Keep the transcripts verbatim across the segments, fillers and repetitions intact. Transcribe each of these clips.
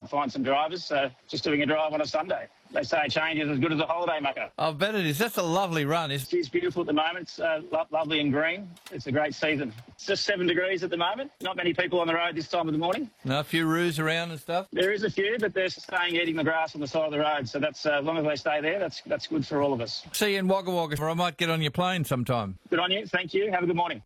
find some drivers, so just doing a drive on a Sunday. They say a change is as good as a holiday, Mucker. I bet it is. That's a lovely run. It's, It's beautiful at the moment. It's uh, lo- lovely and green. It's a great season. It's just seven degrees at the moment. Not many people on the road this time of the morning. no, a few roos around and stuff. There is a few, but they're staying eating the grass on the side of the road. So that's uh, as long as they stay there, that's that's good for all of us. See you in Wagga Wagga, or I might get on your plane sometime. Good on you. Thank you. Have a good morning.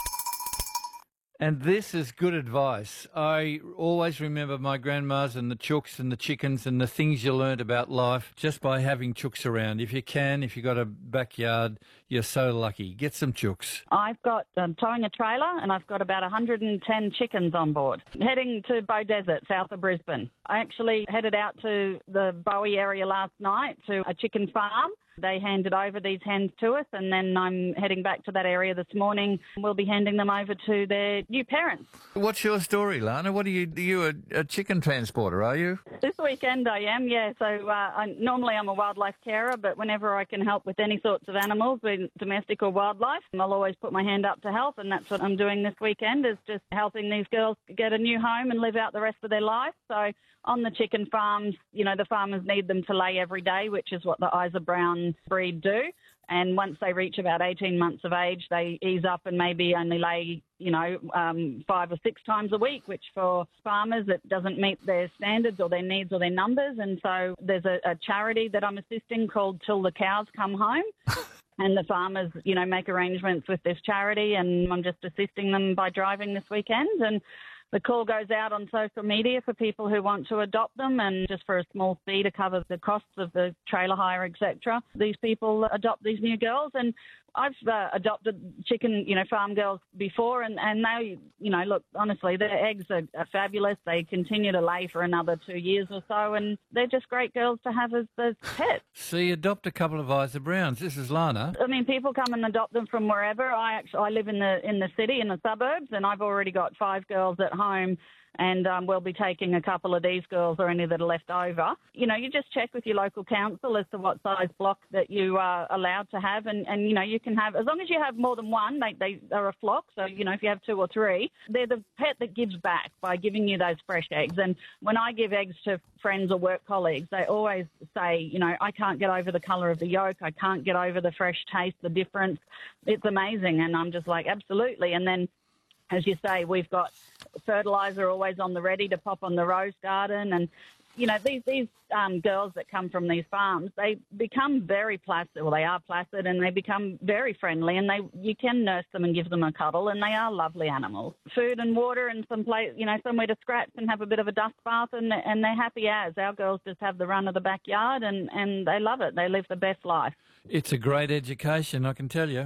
And this is good advice. I always remember my grandmas and the chooks and the chickens and the things you learnt about life just by having chooks around. If you can, if you've got a backyard, you're so lucky. Get some chooks. I've got um, towing a trailer and I've got about one hundred ten chickens on board. Heading to Bow Desert, south of Brisbane. I actually headed out to the Bowie area last night to a chicken farm. They handed over these hens to us, and then I'm heading back to that area this morning. We'll be handing them over to their new parents. What's your story, Lana? What are you? Are you a, a chicken transporter, are you? This weekend I am, yeah. So uh, I, normally I'm a wildlife carer, but whenever I can help with any sorts of animals, whether domestic or wildlife, I'll always put my hand up to help, and that's what I'm doing this weekend, is just helping these girls get a new home and live out the rest of their life. So on the chicken farms, you know, the farmers need them to lay every day, which is what the Isa Brown breed do. And once they reach about eighteen months of age, they ease up and maybe only lay, you know, um, five or six times a week, which for farmers, it doesn't meet their standards or their needs or their numbers. And so there's a, a charity that I'm assisting called Till the Cows Come Home. And the farmers, you know, make arrangements with this charity, and I'm just assisting them by driving this weekend. And the call goes out on social media for people who want to adopt them, and just for a small fee to cover the costs of the trailer hire, et cetera. These people adopt these new girls, and I've uh, adopted chicken, you know, farm girls before, and, and they, you know, look, honestly, their eggs are, are fabulous. They continue to lay for another two years or so, and they're just great girls to have as, as pets. So you adopt a couple of Isa Browns. This is Lana. I mean, people come and adopt them from wherever. I actually I live in the in the city, in the suburbs, and I've already got five girls at home. And um, we'll be taking a couple of these girls or any that are left over. You know, you just check with your local council as to what size block that you are allowed to have. And, and you know, you can have, as long as you have more than one, they, they are a flock. So, you know, if you have two or three, they're the pet that gives back by giving you those fresh eggs. And when I give eggs to friends or work colleagues, they always say, you know, I can't get over the colour of the yolk. I can't get over the fresh taste, the difference. It's amazing. And I'm just like, absolutely. And then, as you say, we've got fertiliser always on the ready to pop on the rose garden. And, you know, these these um, girls that come from these farms, they become very placid, well, they are placid, and they become very friendly, and they you can nurse them and give them a cuddle, and they are lovely animals. Food and water and some place, you know, somewhere to scratch and have a bit of a dust bath, and, and they're happy as. Our girls just have the run of the backyard, and, and they love it. They live the best life. It's a great education, I can tell you.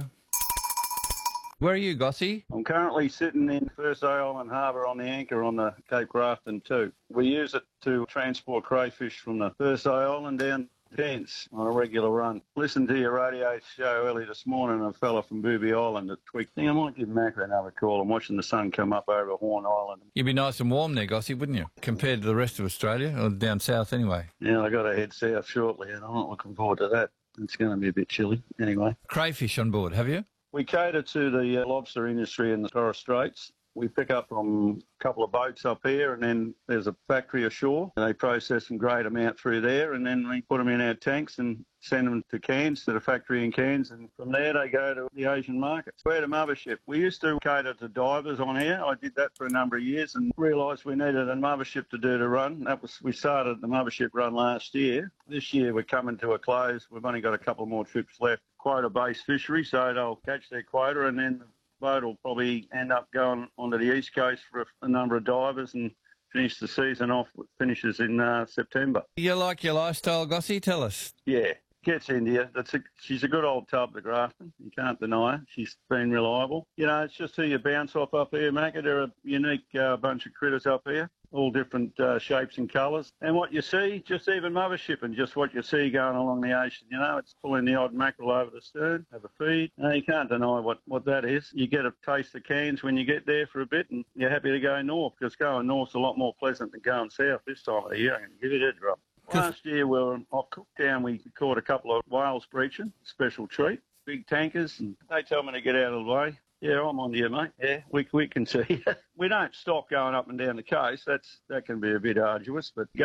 Where are you, Gossie? I'm currently sitting in Thursday Island Harbour on the anchor on the Cape Grafton two. We use it to transport crayfish from the Thursday Island down to Cairns on a regular run. Listened to your radio show early this morning, a fella from Booby Island at Twig. I think I might give Macca another call. I'm watching the sun come up over Horn Island. You'd be nice and warm there, Gossie, wouldn't you? Compared to the rest of Australia, or down south anyway. Yeah, i got to head south shortly, and I'm not looking forward to that. It's going to be a bit chilly anyway. Crayfish on board, have you? We cater to the uh, lobster industry in the Torres Straits. We pick up from a couple of boats up here, and then there's a factory ashore. They process some great amount through there, and then we put them in our tanks and send them to Cairns, to the factory in Cairns, and from there they go to the Asian markets. We're at a mothership. We used to cater to divers on here. I did that for a number of years and realised we needed a mothership to do the run. That was we started the mothership run last year. This year we're coming to a close. We've only got a couple more trips left. Quota-based fishery, so they'll catch their quota, and then the boat will probably end up going onto the east coast for a, a number of divers and finish the season off. Finishes in uh, September. You like your lifestyle, Gossie? Tell us. Yeah, gets India. That's a, she's a good old tub, the Grafton. You can't deny her. She's been reliable. You know, it's just who you bounce off up here, Macca. They're a unique uh, bunch of critters up here. All different uh, shapes and colours. And what you see, just even mothership and just what you see going along the ocean, you know, it's pulling the odd mackerel over the stern, have a feed. No, you can't deny what, what that is. You get a taste of Cairns when you get there for a bit, and you're happy to go north, because going north's a lot more pleasant than going south this time of the year. I can give you that drop. Last year we were off Cooktown. We caught a couple of whales breaching, special treat, big tankers, and they tell me to get out of the way. Yeah, I'm on you, mate. Yeah, we we can see. We don't stop going up and down the coast. That's that can be a bit arduous, but